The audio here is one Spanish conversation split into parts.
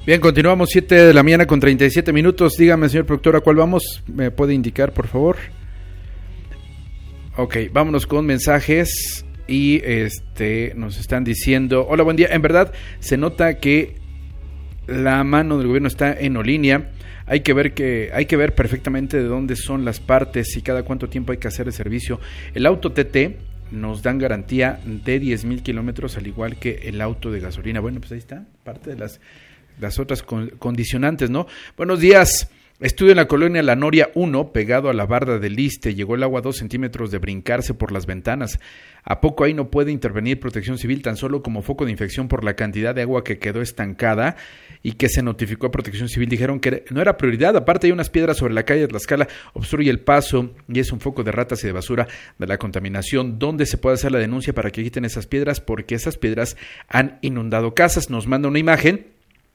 Bien, continuamos 7 de la mañana con 37 minutos. Dígame, señor productor, ¿a cuál vamos? ¿Me puede indicar, por favor? Ok, vámonos con mensajes y nos están diciendo, hola, buen día. En verdad, se nota que la mano del gobierno está en línea. Hay que ver perfectamente de dónde son las partes y cada cuánto tiempo hay que hacer el servicio. El auto TT nos dan garantía de 10,000 kilómetros, al igual que el auto de gasolina. Bueno, pues ahí está, parte de las otras condicionantes, ¿no? Buenos días. Estudio en la colonia La Noria 1, pegado a la barda del Iste. Llegó el agua 2 centímetros de brincarse por las ventanas. ¿A poco ahí no puede intervenir Protección Civil tan solo como foco de infección por la cantidad de agua que quedó estancada y que se notificó a Protección Civil? Dijeron que no era prioridad. Aparte hay unas piedras sobre la calle de Tlaxcala, obstruye el paso y es un foco de ratas y de basura de la contaminación. ¿Dónde se puede hacer la denuncia para que quiten esas piedras? Porque esas piedras han inundado casas. Nos manda una imagen.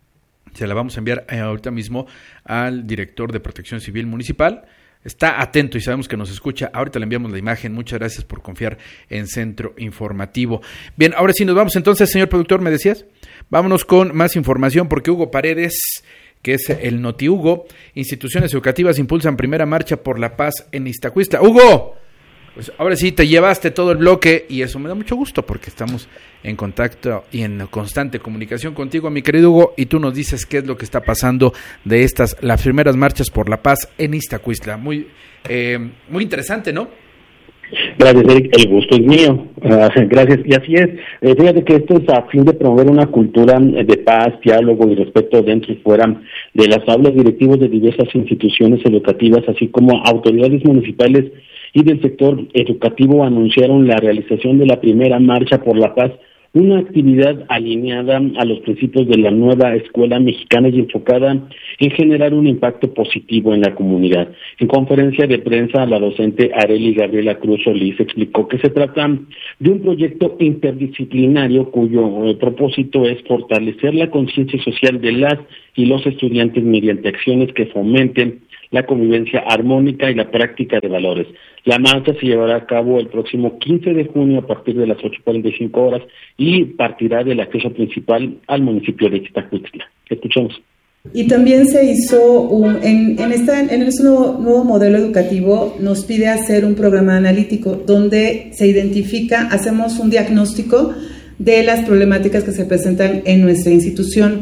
Se la vamos a enviar ahorita mismo al director de Protección Civil Municipal. Está atento y sabemos que nos escucha. Ahorita le enviamos la imagen. Muchas gracias por confiar en Centro Informativo. Bien, ahora sí nos vamos entonces, señor productor, ¿me decías? Vámonos con más información porque Hugo Paredes, que es el Noti Hugo, instituciones educativas impulsan primera marcha por la paz en Iztacuistla. ¡Hugo! Pues ahora sí te llevaste todo el bloque y eso me da mucho gusto porque estamos en contacto y en constante comunicación contigo, mi querido Hugo, y tú nos dices qué es lo que está pasando de las primeras marchas por la paz en Iztacuistla. Muy interesante, ¿no? Gracias, Eric, el gusto es mío. Gracias, y así es. Fíjate que esto es a fin de promover una cultura de paz, diálogo y respeto dentro y fuera de las aulas, directivos de diversas instituciones educativas, así como autoridades municipales y del sector educativo anunciaron la realización de la primera marcha por la paz, una actividad alineada a los principios de la nueva escuela mexicana y enfocada en generar un impacto positivo en la comunidad. En conferencia de prensa, la docente Arely Gabriela Cruz Solís explicó que se trata de un proyecto interdisciplinario cuyo propósito es fortalecer la conciencia social de las y los estudiantes mediante acciones que fomenten la convivencia armónica y la práctica de valores. La marcha se llevará a cabo el próximo 15 de junio a partir de las 8:45 horas y partirá del acceso principal al municipio de Iztacuistla. Escuchemos. Y también se hizo en este nuevo modelo educativo nos pide hacer un programa analítico donde se identifica, hacemos un diagnóstico de las problemáticas que se presentan en nuestra institución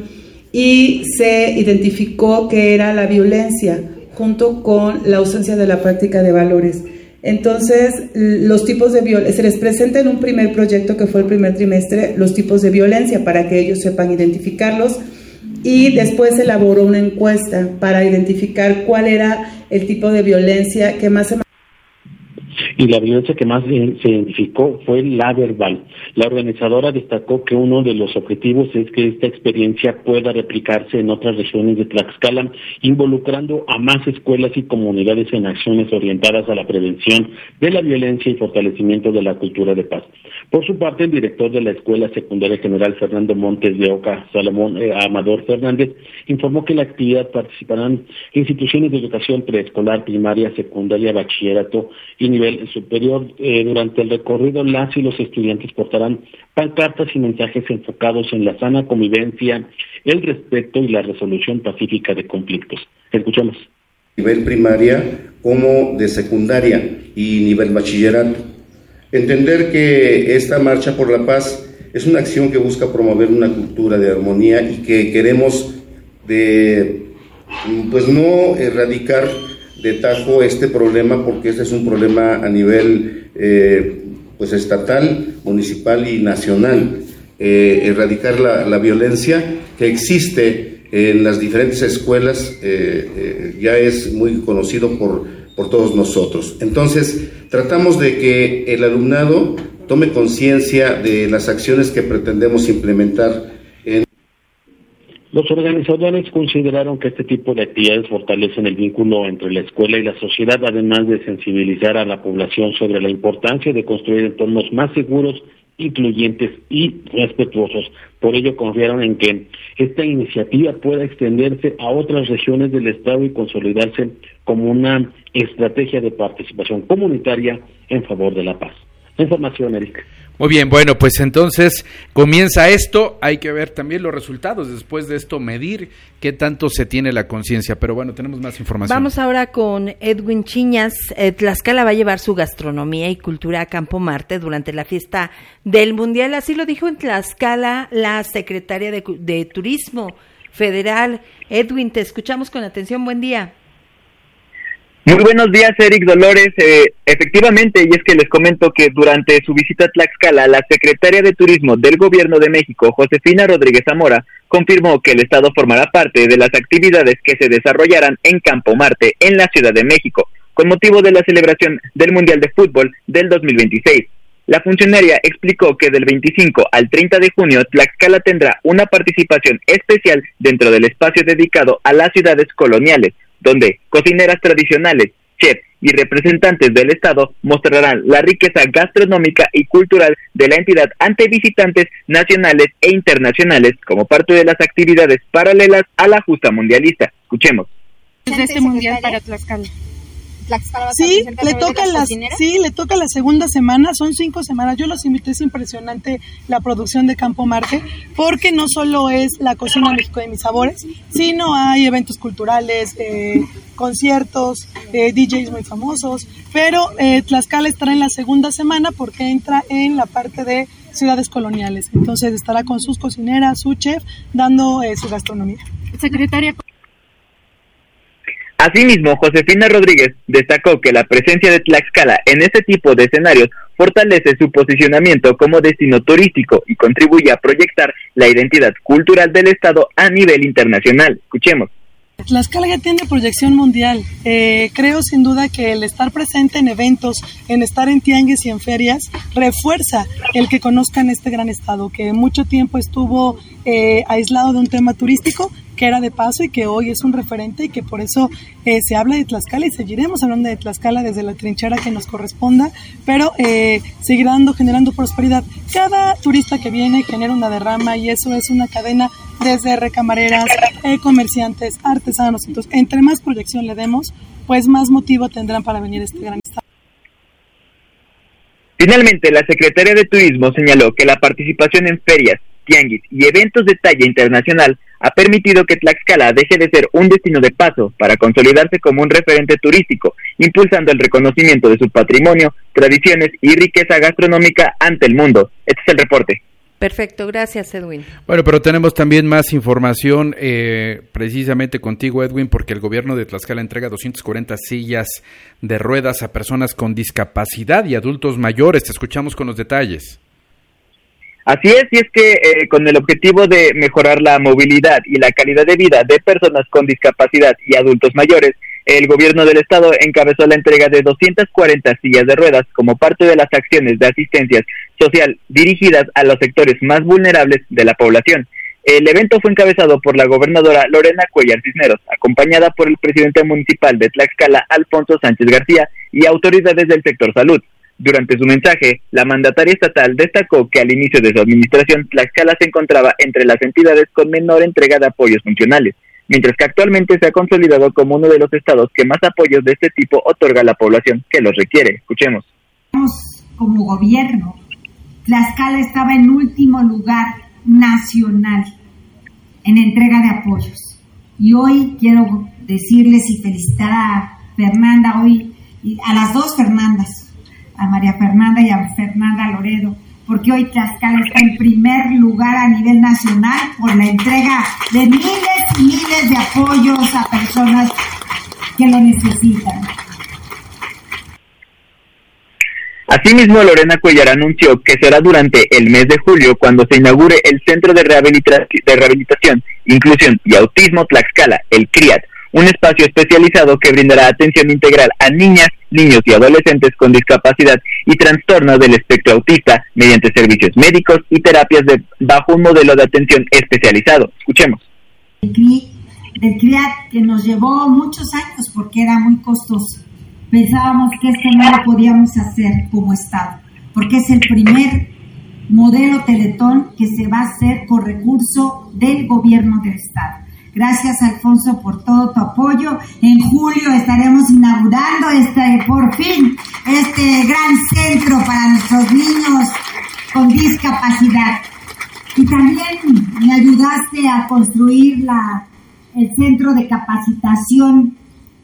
y se identificó que era la violencia junto con la ausencia de la práctica de valores. Entonces, los tipos de violencia, se les presenta en un primer proyecto que fue el primer trimestre, los tipos de violencia para que ellos sepan identificarlos y después se elaboró una encuesta para identificar cuál era el tipo de violencia que más se... Y la violencia que más se identificó fue la verbal. La organizadora destacó que uno de los objetivos es que esta experiencia pueda replicarse en otras regiones de Tlaxcala, involucrando a más escuelas y comunidades en acciones orientadas a la prevención de la violencia y fortalecimiento de la cultura de paz. Por su parte, el director de la Escuela Secundaria General Fernando Montes de Oca, Salomón Amador Fernández, informó que la actividad participarán instituciones de educación preescolar, primaria, secundaria, bachillerato y nivel superior. Durante el recorrido, las y los estudiantes portarán pancartas y mensajes enfocados en la sana convivencia, el respeto y la resolución pacífica de conflictos. Escuchemos. Nivel primaria como de secundaria y nivel bachillerato. Entender que esta Marcha por la Paz es una acción que busca promover una cultura de armonía y que queremos no erradicar de tajo este problema, porque este es un problema a nivel estatal, municipal y nacional. Erradicar la violencia que existe en las diferentes escuelas ya es muy conocido por todos nosotros. Entonces, tratamos de que el alumnado tome conciencia de las acciones que pretendemos implementar. Los organizadores consideraron que este tipo de actividades fortalecen el vínculo entre la escuela y la sociedad, además de sensibilizar a la población sobre la importancia de construir entornos más seguros, incluyentes y respetuosos. Por ello confiaron en que esta iniciativa pueda extenderse a otras regiones del estado y consolidarse como una estrategia de participación comunitaria en favor de la paz. Información, Eric. Muy bien, bueno, pues entonces comienza esto, hay que ver también los resultados, después de esto medir qué tanto se tiene la conciencia, pero bueno, tenemos más información. Vamos ahora con Edwin Chiñas. Tlaxcala va a llevar su gastronomía y cultura a Campo Marte durante la fiesta del Mundial, así lo dijo en Tlaxcala la secretaria de Turismo Federal. Edwin, te escuchamos con atención, buen día. Muy buenos días, Eric, Dolores. Efectivamente, y es que les comento que durante su visita a Tlaxcala, la secretaria de Turismo del Gobierno de México, Josefina Rodríguez Zamora, confirmó que el Estado formará parte de las actividades que se desarrollarán en Campo Marte, en la Ciudad de México, con motivo de la celebración del Mundial de Fútbol del 2026. La funcionaria explicó que del 25 al 30 de junio, Tlaxcala tendrá una participación especial dentro del espacio dedicado a las ciudades coloniales, donde cocineras tradicionales, chefs y representantes del Estado mostrarán la riqueza gastronómica y cultural de la entidad ante visitantes nacionales e internacionales como parte de las actividades paralelas a la justa mundialista. Escuchemos. Desde este mundial para Tlaxcala. Sí, le toca la segunda semana, son 5 semanas. Yo los invité, es impresionante la producción de Campo Marte, porque no solo es la cocina México de mis sabores, sino hay eventos culturales, conciertos, DJs muy famosos, pero Tlaxcala estará en la segunda semana porque entra en la parte de ciudades coloniales. Entonces estará con sus cocineras, su chef, dando su gastronomía. Secretaria. Asimismo, Josefina Rodríguez destacó que la presencia de Tlaxcala en este tipo de escenarios fortalece su posicionamiento como destino turístico y contribuye a proyectar la identidad cultural del Estado a nivel internacional. Escuchemos. Tlaxcala ya tiene proyección mundial. Creo sin duda que el estar presente en eventos, en estar en tianguis y en ferias, refuerza el que conozcan este gran estado, que mucho tiempo estuvo aislado de un tema turístico, que era de paso y que hoy es un referente, y que por eso se habla de Tlaxcala y seguiremos hablando de Tlaxcala desde la trinchera que nos corresponda, pero seguirá generando prosperidad. Cada turista que viene genera una derrama, y eso es una cadena desde recamareras, comerciantes, artesanos. Entonces, entre más proyección le demos, pues más motivo tendrán para venir a este gran estado. Finalmente, la secretaria de Turismo señaló que la participación en ferias, tianguis y eventos de talla internacional ha permitido que Tlaxcala deje de ser un destino de paso para consolidarse como un referente turístico, impulsando el reconocimiento de su patrimonio, tradiciones y riqueza gastronómica ante el mundo. Este es el reporte. Perfecto, gracias, Edwin. Bueno, pero tenemos también más información precisamente contigo, Edwin, porque el gobierno de Tlaxcala entrega 240 sillas de ruedas a personas con discapacidad y adultos mayores. Te escuchamos con los detalles. Así es, y es que con el objetivo de mejorar la movilidad y la calidad de vida de personas con discapacidad y adultos mayores, el gobierno del estado encabezó la entrega de 240 sillas de ruedas como parte de las acciones de asistencia social dirigidas a los sectores más vulnerables de la población. El evento fue encabezado por la gobernadora Lorena Cuellar Cisneros, acompañada por el presidente municipal de Tlaxcala, Alfonso Sánchez García, y autoridades del sector salud. Durante su mensaje, la mandataria estatal destacó que al inicio de su administración, Tlaxcala se encontraba entre las entidades con menor entrega de apoyos funcionales, mientras que actualmente se ha consolidado como uno de los estados que más apoyos de este tipo otorga a la población que los requiere. Escuchemos. Como gobierno, Tlaxcala estaba en último lugar nacional en entrega de apoyos. Y hoy quiero decirles y felicitar a Fernanda, hoy a las dos Fernandas, a María Fernanda y a Fernanda Loredo, porque hoy Tlaxcala está en primer lugar a nivel nacional por la entrega de miles y miles de apoyos a personas que lo necesitan. Asimismo, Lorena Cuellar anunció que será durante el mes de julio cuando se inaugure el Centro de Rehabilitación, Inclusión y Autismo Tlaxcala, el CRIAT, un espacio especializado que brindará atención integral a niñas, niños y adolescentes con discapacidad y trastornos del espectro autista mediante servicios médicos y terapias bajo un modelo de atención especializado. Escuchemos. El CRIAT, que nos llevó muchos años porque era muy costoso. Pensábamos que esto no lo podíamos hacer como Estado, porque es el primer modelo Teletón que se va a hacer con recurso del gobierno del Estado. Gracias, Alfonso, por todo tu apoyo. En julio estaremos inaugurando por fin este gran centro para nuestros niños con discapacidad. Y también me ayudaste a construir el centro de capacitación.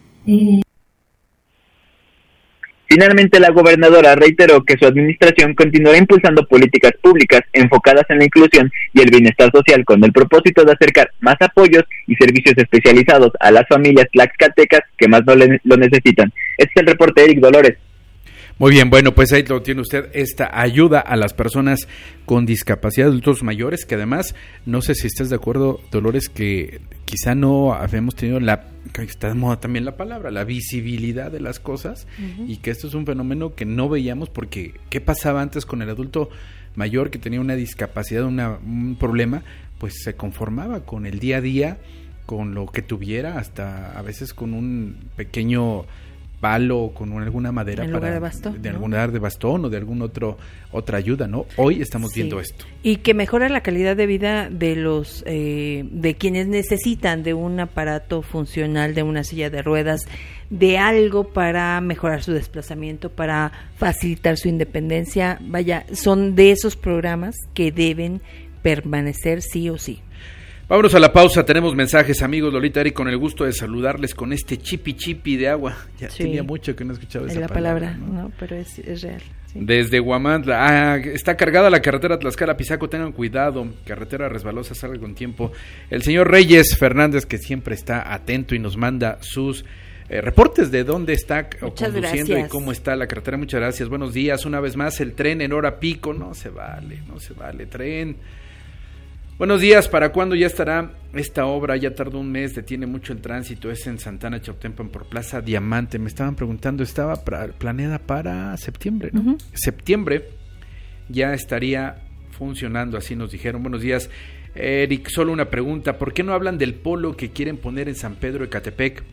Finalmente, la gobernadora reiteró que su administración continuará impulsando políticas públicas enfocadas en la inclusión y el bienestar social con el propósito de acercar más apoyos y servicios especializados a las familias tlaxcaltecas que más lo necesitan. Este es el reporte de Eric Dolores. Muy bien, bueno, pues ahí lo tiene usted, esta ayuda a las personas con discapacidad, adultos mayores, que además, no sé si estás de acuerdo, Dolores, que quizá no habíamos tenido está de moda también la palabra, la visibilidad de las cosas, y que esto es un fenómeno que no veíamos, porque ¿qué pasaba antes con el adulto mayor que tenía una discapacidad, un problema? Pues se conformaba con el día a día, con lo que tuviera, hasta a veces con un pequeño palo, con alguna madera en lugar de bastón, de algún lugar de bastón o de algún otra ayuda, ¿no? Hoy estamos viendo esto. Y que mejora la calidad de vida de los de quienes necesitan de un aparato funcional, de una silla de ruedas, de algo para mejorar su desplazamiento, para facilitar su independencia. Vaya, son de esos programas que deben permanecer sí o sí. Vámonos a la pausa, tenemos mensajes, amigos. Lolita, Eric, con el gusto de saludarles con este chipi de agua. Ya tenía mucho que no escuchaba esa palabra. ¿no? Pero es real. Sí. Desde Huamantla, está cargada la carretera Tlaxcala-Pisaco, tengan cuidado, carretera resbalosa, salga con tiempo. El señor Reyes Fernández, que siempre está atento y nos manda sus reportes de dónde está conduciendo y cómo está la carretera. Muchas gracias, buenos días. Una vez más, el tren en hora pico, no se vale, tren. Buenos días, ¿para cuándo ya estará esta obra? Ya tardó un mes, detiene mucho el tránsito, es en Santana Chautempan por Plaza Diamante. Me estaban preguntando, estaba planeada para septiembre, ¿no? Uh-huh. Septiembre ya estaría funcionando, así nos dijeron. Buenos días, Eric, solo una pregunta, ¿por qué no hablan del polo que quieren poner en San Pedro de Ecatepec?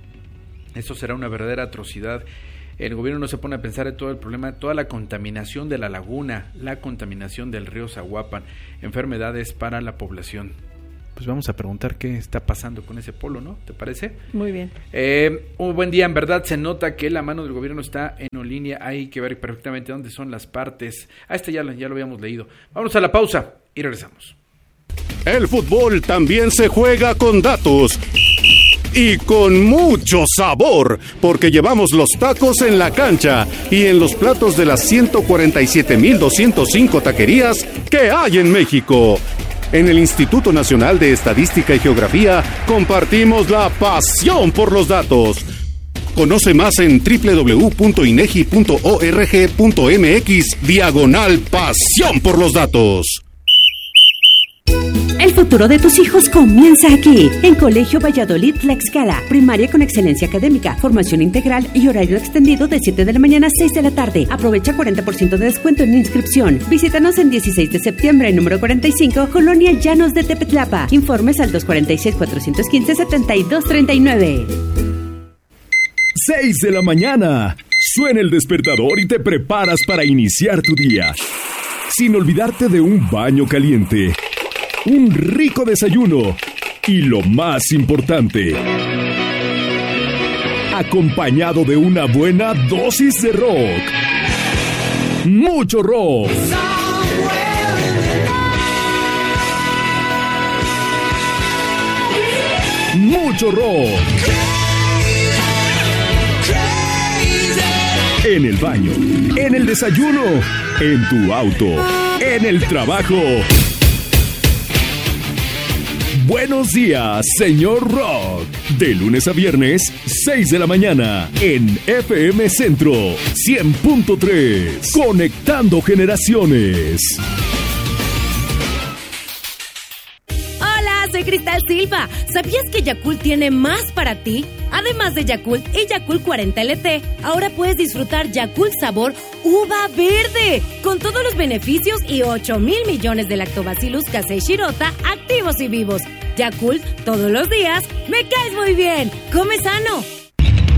Eso será una verdadera atrocidad. El gobierno no se pone a pensar en todo el problema, toda la contaminación de la laguna, la contaminación del río Zaguapan, enfermedades para la población. Pues vamos a preguntar qué está pasando con ese polo, ¿no? ¿Te parece? Muy bien. Un buen día, en verdad se nota que la mano del gobierno está en línea, hay que ver perfectamente dónde son las partes. Ya lo habíamos leído. Vamos a la pausa y regresamos. El fútbol también se juega con datos. Y con mucho sabor, porque llevamos los tacos en la cancha y en los platos de las 147,205 taquerías que hay en México. En el Instituto Nacional de Estadística y Geografía compartimos la pasión por los datos. Conoce más en www.inegi.org.mx/pasión por los datos. El futuro de tus hijos comienza aquí, en Colegio Valladolid Tlaxcala, primaria con excelencia académica, formación integral y horario extendido de 7 de la mañana a 6 de la tarde. Aprovecha 40% de descuento en inscripción. Visítanos en 16 de septiembre, número 45, Colonia Llanos de Tepetlapa. Informes al 246-415-7239. 6 de la mañana. Suena el despertador y te preparas para iniciar tu día. Sin olvidarte de un baño caliente, un rico desayuno y lo más importante, acompañado de una buena dosis de rock. Mucho rock. Mucho rock. En el baño, en el desayuno, en tu auto, en el trabajo. Buenos días, señor Rock. De lunes a viernes, 6 de la mañana, en FM Centro 100.3. Conectando generaciones. Hola, soy Cristal Silva. ¿Sabías que Yakult tiene más para ti? Además de Yakult y Yakult 40 LT, ahora puedes disfrutar Yakult sabor uva verde, con todos los beneficios y 8,000 millones de Lactobacillus casei shirota activos y vivos. Yakult, todos los días, me caes muy bien. Come sano.